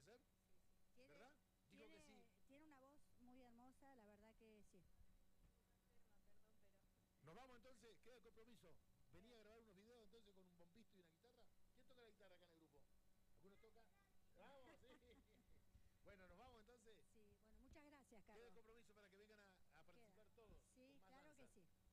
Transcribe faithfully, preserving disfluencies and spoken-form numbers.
¿puede ser? Sí, sí. Tiene, ¿Verdad? Digo tiene, que sí. tiene una voz muy hermosa, la verdad que sí. Perdón, pero... Nos vamos entonces, queda el compromiso. Venía a grabar unos videos entonces con un bombista y una guitarra. ¿Quién toca la guitarra acá en el grupo? ¿Alguno toca? Vamos, sí. Bueno, nos vamos entonces. Sí, bueno, muchas gracias, Carlos. Queda el compromiso para que vengan a, a participar Queda. todos. Sí, con más claro danza. que sí.